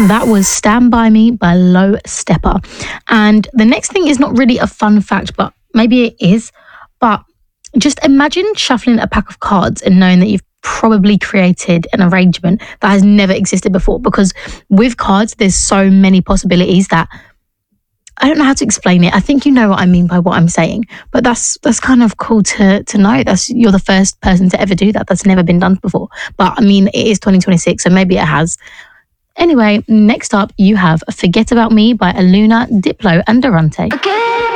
That was Stand By Me by Low Stepper. And the next thing is not really a fun fact, but maybe it is. But just imagine shuffling a pack of cards and knowing that you've probably created an arrangement that has never existed before. Because with cards, there's so many possibilities that I don't know how to explain it. I think you know what I mean by what I'm saying, but that's kind of cool to know. You're the first person to ever do that. That's never been done before. But I mean, it is 2026, so maybe it has. Anyway, next up you have Forget About Me by Aluna, Diplo and Durante. Forget